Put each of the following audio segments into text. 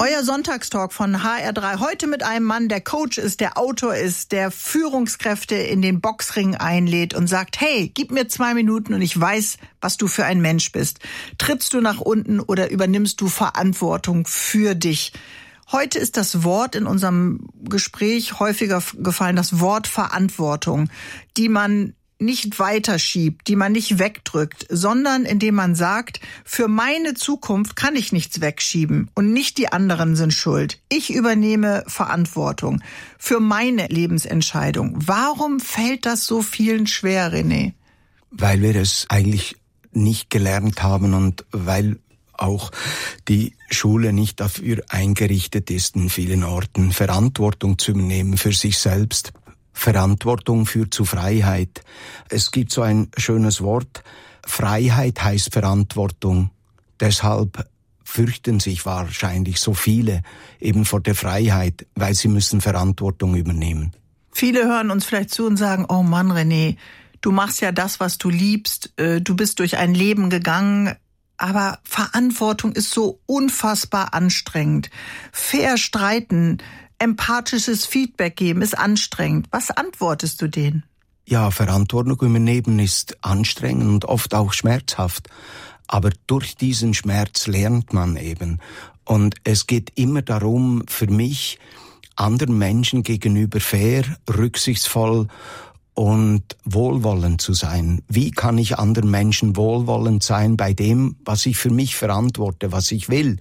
Euer Sonntagstalk von HR3. Heute mit einem Mann, der Coach ist, der Autor ist, der Führungskräfte in den Boxring einlädt und sagt, hey, gib mir 2 Minuten und ich weiß, was du für ein Mensch bist. Trittst du nach unten oder übernimmst du Verantwortung für dich? Heute ist das Wort in unserem Gespräch häufiger gefallen, das Wort Verantwortung, die man nicht weiterschiebt, die man nicht wegdrückt, sondern indem man sagt, für meine Zukunft kann ich nichts wegschieben und nicht die anderen sind schuld. Ich übernehme Verantwortung für meine Lebensentscheidung. Warum fällt das so vielen schwer, René? Weil wir es eigentlich nicht gelernt haben und weil auch die Schule nicht dafür eingerichtet ist, in vielen Orten Verantwortung zu übernehmen für sich selbst. Verantwortung führt zu Freiheit. Es gibt so ein schönes Wort, Freiheit heißt Verantwortung. Deshalb fürchten sich wahrscheinlich so viele eben vor der Freiheit, weil sie müssen Verantwortung übernehmen. Viele hören uns vielleicht zu und sagen, oh Mann, René, du machst ja das, was du liebst, du bist durch ein Leben gegangen, aber Verantwortung ist so unfassbar anstrengend. Fair streiten, empathisches Feedback geben ist anstrengend. Was antwortest du denen? Ja, Verantwortung übernehmen ist anstrengend und oft auch schmerzhaft. Aber durch diesen Schmerz lernt man eben. Und es geht immer darum, für mich, anderen Menschen gegenüber fair, rücksichtsvoll und wohlwollend zu sein. Wie kann ich anderen Menschen wohlwollend sein bei dem, was ich für mich verantworte, was ich will?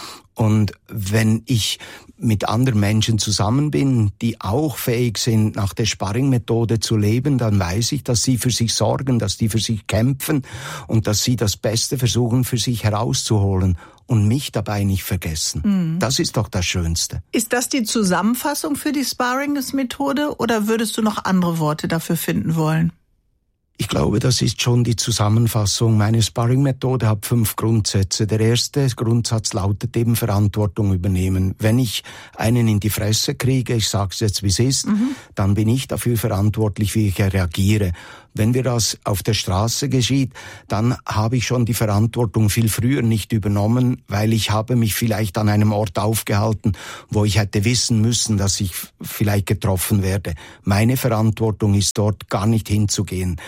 Und wenn ich mit anderen Menschen zusammen bin, die auch fähig sind, nach der Sparring-Methode zu leben, dann weiß ich, dass sie für sich sorgen, dass die für sich kämpfen und dass sie das Beste versuchen, für sich herauszuholen und mich dabei nicht vergessen. Mhm. Das ist doch das Schönste. Ist das die Zusammenfassung für die Sparring-Methode oder würdest du noch andere Worte dafür finden wollen? Ich glaube, das ist schon die Zusammenfassung. Meine Sparring-Methode hat 5 Grundsätze. Der erste Grundsatz lautet eben Verantwortung übernehmen. Wenn ich einen in die Fresse kriege, ich sage es jetzt wie es ist, dann bin ich dafür verantwortlich, wie ich reagiere. Wenn wir das auf der Straße geschieht, dann habe ich schon die Verantwortung viel früher nicht übernommen, weil ich habe mich vielleicht an einem Ort aufgehalten, wo ich hätte wissen müssen, dass ich vielleicht getroffen werde. Meine Verantwortung ist dort gar nicht hinzugehen.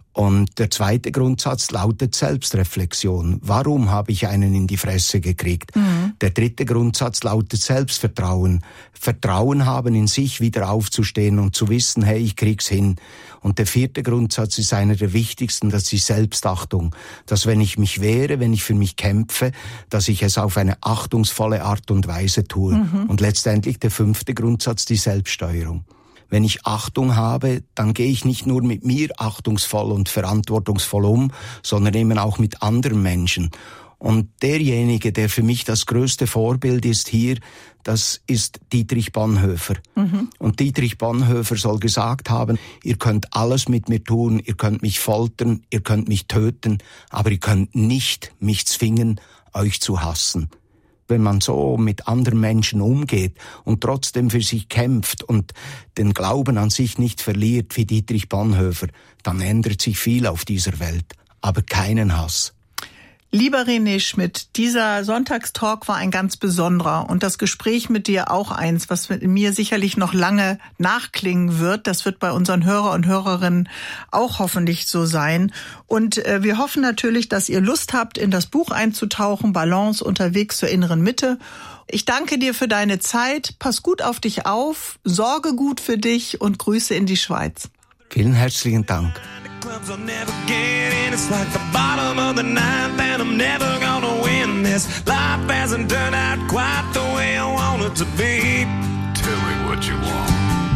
Und der zweite Grundsatz lautet Selbstreflexion. Warum habe ich einen in die Fresse gekriegt? Der dritte Grundsatz lautet Selbstvertrauen. Vertrauen haben in sich, wieder aufzustehen und zu wissen, hey, ich krieg's hin. Und der vierte Grundsatz ist einer der wichtigsten, das ist Selbstachtung. Dass wenn ich mich wehre, wenn ich für mich kämpfe, dass ich es auf eine achtungsvolle Art und Weise tue. Und letztendlich der 5. Grundsatz, die Selbststeuerung. Wenn ich Achtung habe, dann gehe ich nicht nur mit mir achtungsvoll und verantwortungsvoll um, sondern eben auch mit anderen Menschen. Und derjenige, der für mich das größte Vorbild ist hier, das ist Dietrich Bonhoeffer. Und Dietrich Bonhoeffer soll gesagt haben, ihr könnt alles mit mir tun, ihr könnt mich foltern, ihr könnt mich töten, aber ihr könnt nicht mich zwingen, euch zu hassen. Wenn man so mit anderen Menschen umgeht und trotzdem für sich kämpft und den Glauben an sich nicht verliert wie Dietrich Bonhoeffer, dann ändert sich viel auf dieser Welt, aber keinen Hass. Lieber René Schmidt, dieser Sonntagstalk war ein ganz besonderer und das Gespräch mit dir auch eins, was mit mir sicherlich noch lange nachklingen wird. Das wird bei unseren Hörer und Hörerinnen auch hoffentlich so sein. Und wir hoffen natürlich, dass ihr Lust habt, in das Buch einzutauchen, Balance unterwegs zur inneren Mitte. Ich danke dir für deine Zeit. Pass gut auf dich auf, sorge gut für dich und Grüße in die Schweiz. Vielen herzlichen Dank. Clubs I'll never get in. It's like the bottom of the ninth, and I'm never gonna win this. Life hasn't turned out quite the way I want it to be. Tell me what you want.